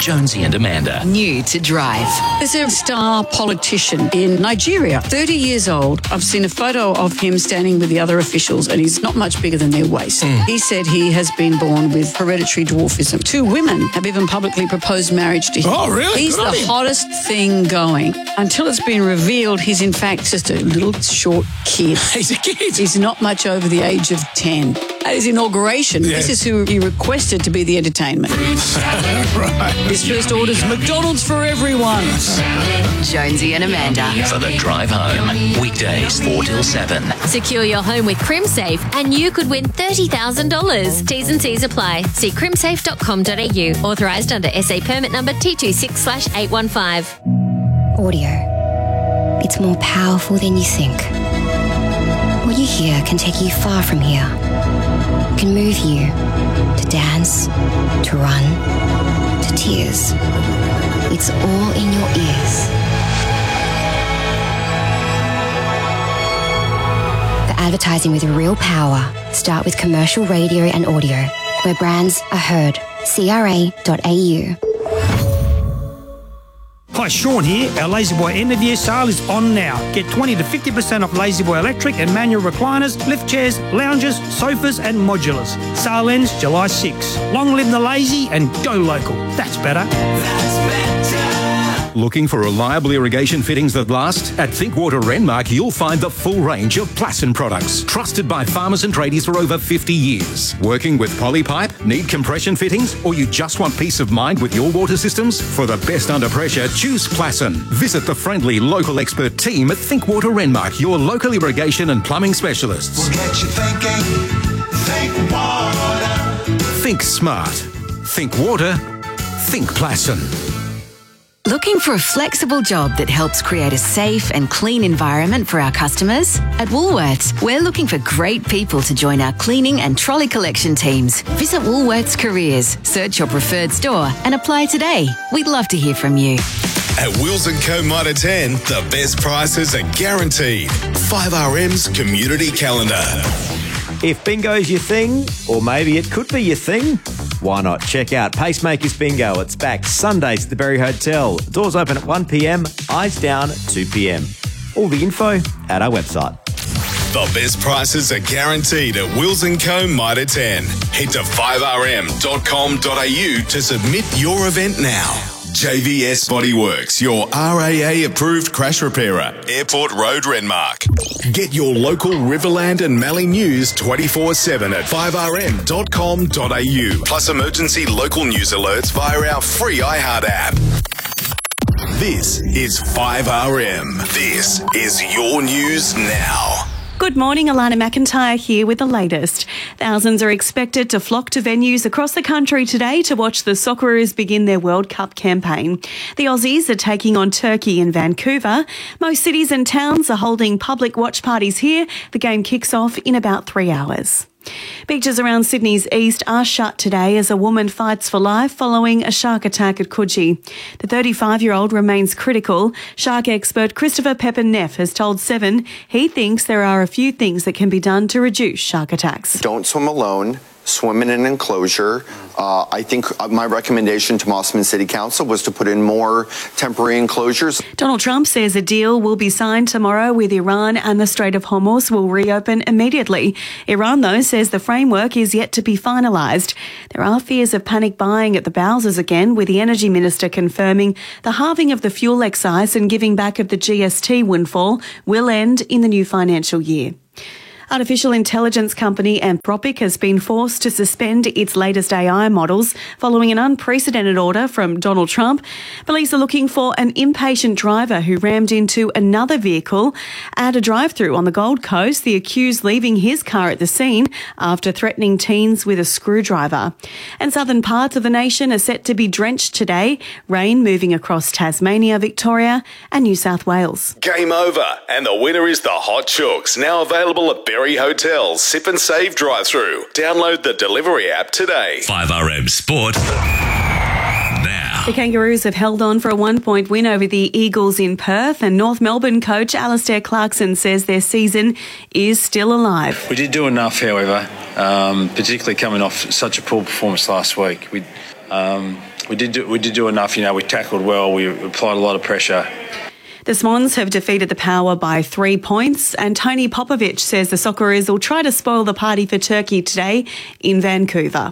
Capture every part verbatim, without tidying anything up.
Jonesy and Amanda. New to Drive. There's a star politician in Nigeria, thirty years old. I've seen a photo of him standing with the other officials, and he's not much bigger than their waist. Mm. He said he has been born with hereditary dwarfism. Two women have even publicly proposed marriage to him. Oh, really? He's Good the hottest thing going. Until it's been revealed, he's in fact just a little short kid. He's a kid. He's not much over the age of ten. At his inauguration, Yeah. this is who he requested to be the entertainment. Right. His first order's McDonald's for everyone. Jonesy and Amanda. For the drive home. Weekdays four till seven. Secure your home with CrimSafe and you could win thirty thousand dollars. T's and C's apply. See crimsafe dot com dot a u. Authorised under S A permit number T two six slash eight one five. Audio. It's more powerful than you think. What you hear can take you far from here. It can move you to dance, to run, to tears. It's all in your ears. The advertising with real power. Start with commercial radio and audio, where brands are heard. C R A dot A U. Hi, Sean here. Our La-Z-Boy end of year sale is on now. Get twenty to fifty percent off La-Z-Boy electric and manual recliners, lift chairs, lounges, sofas and modulars. Sale ends July sixth. Long live the lazy and go local. That's better. That's better. Looking for reliable irrigation fittings that last? At Thinkwater Renmark, you'll find the full range of Plasson products, trusted by farmers and tradies for over fifty years. Working with Polypipe? Need compression fittings? Or you just want peace of mind with your water systems? For the best under pressure, choose Plasson. Visit the friendly local expert team at Thinkwater Renmark, your local irrigation and plumbing specialists. We'll get you thinking. Think water. Think smart. Think water. Think Plasson. Looking for a flexible job that helps create a safe and clean environment for our customers? At Woolworths, we're looking for great people to join our cleaning and trolley collection teams. Visit Woolworths Careers, search your preferred store and apply today. We'd love to hear from you. At Wills and Co Mitre ten, the best prices are guaranteed. five R M's Community Calendar. If bingo's your thing, or maybe it could be your thing, why not check out Pacemakers Bingo? It's back Sundays at the Berry Hotel. Doors open at one p m, eyes down two p m. All the info at our website. The best prices are guaranteed at Wills and Co Mitre ten. Head to five r m dot com dot a u to submit your event now. J V S Bodyworks, your R A A approved crash repairer. Airport Road, Renmark. Get your local Riverland and Mallee news twenty-four seven at five r m dot com dot a u. Plus emergency local news alerts via our free iHeart app. This is five R M. This is your news now. Good morning, Alana McIntyre here with the latest. Thousands are expected to flock to venues across the country today to watch the Socceroos begin their World Cup campaign. The Aussies are taking on Turkey in Vancouver. Most cities and towns are holding public watch parties here. The game kicks off in about three hours. Beaches around Sydney's east are shut today as a woman fights for life following a shark attack at Coogee. The thirty-five-year-old remains critical. Shark expert Christopher Pepin-Neff has told Seven he thinks there are a few things that can be done to reduce shark attacks. Don't swim alone. Swim in an enclosure. Uh, I think my recommendation to Mosman City Council was to put in more temporary enclosures. Donald Trump says a deal will be signed tomorrow with Iran and the Strait of Hormuz will reopen immediately. Iran, though, says the framework is yet to be finalised. There are fears of panic buying at the Bowsers again, with the Energy Minister confirming the halving of the fuel excise and giving back of the G S T windfall will end in the new financial year. Artificial intelligence company Anthropic has been forced to suspend its latest A I models following an unprecedented order from Donald Trump. Police are looking for an impatient driver who rammed into another vehicle at a drive-through on the Gold Coast, the accused leaving his car at the scene after threatening teens with a screwdriver. And southern parts of the nation are set to be drenched today, rain moving across Tasmania, Victoria and New South Wales. Game over, and the winner is the Hot Chooks, now available at Berry Hotel Sip and Save drive-through. Download the delivery app today. five R M Sport now. The Kangaroos have held on for a one-point win over the Eagles in Perth, and North Melbourne coach Alistair Clarkson says their season is still alive. We did do enough, however, um, particularly coming off such a poor performance last week. We, um, we did do, we did do enough. You know, we tackled well. We applied a lot of pressure. The Swans have defeated the Power by three points, and Tony Popovich says the Socceroos will try to spoil the party for Turkey today in Vancouver.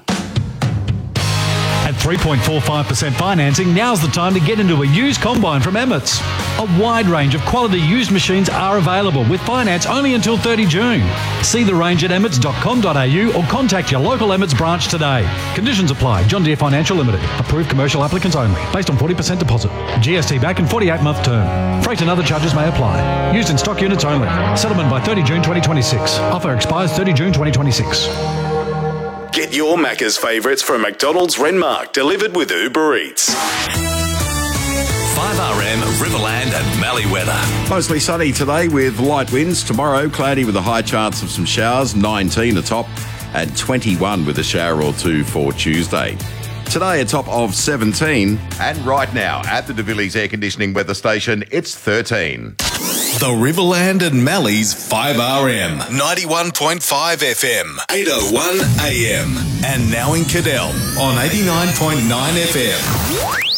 At three point four five percent financing, now's the time to get into a used combine from Emmett's. A wide range of quality used machines are available with finance only until thirty June. See the range at emmets dot com dot a u or contact your local Emmett's branch today. Conditions apply. John Deere Financial Limited. Approved commercial applicants only. Based on forty percent deposit. G S T back and forty-eight month term. Freight and other charges may apply. Used in stock units only. Settlement by thirty June twenty twenty-six. Offer expires thirty June twenty twenty-six. Get your Macca's favourites from McDonald's Renmark, delivered with Uber Eats. five R M, Riverland and Mallee weather. Mostly sunny today with light winds. Tomorrow, cloudy with a high chance of some showers, nineteen atop, and twenty-one with a shower or two for Tuesday. Today, a top of seventeen. And right now, at the De Villiers Air Conditioning weather station, it's thirteen. The Riverland and Mallee's five R M, ninety-one point five F M, eight oh one A M, and now in Cadell on eighty-nine point nine F M.